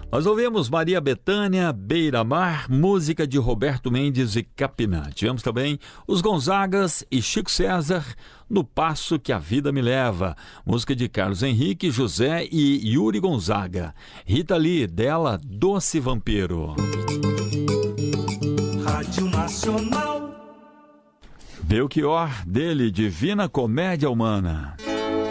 Nós ouvimos Maria Bethânia, Beira-Mar, música de Roberto Mendes e Capiná. Tivemos também os Gonzagas e Chico César, No Passo que a Vida Me Leva, música de Carlos Henrique, José e Yuri Gonzaga. Rita Lee, dela, Doce Vampiro. Rádio Nacional. Belchior, dele, Divina Comédia Humana.